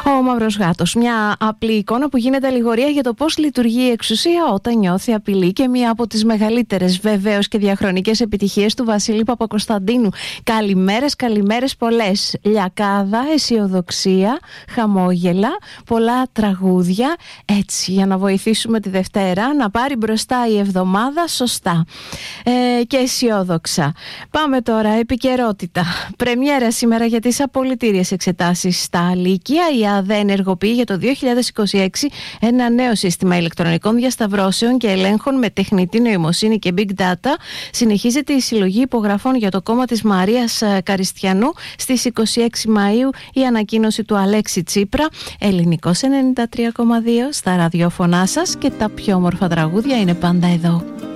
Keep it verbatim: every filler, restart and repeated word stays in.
Ο Μαύρος Γάτος. Μια απλή εικόνα που γίνεται αλληγορία για το πώς λειτουργεί η εξουσία όταν νιώθει απειλή, και μία από τις μεγαλύτερες βεβαίως και διαχρονικές επιτυχίες του Βασίλη Παπακοσταντίνου. Καλημέρες, καλημέρες πολλές. Λιακάδα, αισιοδοξία, χαμόγελα, πολλά τραγούδια. Έτσι, για να βοηθήσουμε τη Δευτέρα να πάρει μπροστά η εβδομάδα σωστά ε, και αισιόδοξα. Πάμε τώρα, επικαιρότητα. Πρεμιέρα σήμερα για τις απολυτήριες εξετάσεις στα Λύκεια. Η ΑΔΕ ενεργοποιεί για το δύο χιλιάδες είκοσι έξι ένα νέο σύστημα ηλεκτρονικών διασταυρώσεων και ελέγχων με τεχνητή νοημοσύνη και big data. Συνεχίζεται η συλλογή υπογραφών για το κόμμα της Μαρίας Καριστιανού. Στις είκοσι έξι Μαΐου η ανακοίνωση του Αλέξη Τσίπρα. Ελληνικός ενενήντα τρία κόμμα δύο στα ραδιόφωνά σας, και τα πιο όμορφα τραγούδια είναι πάντα εδώ.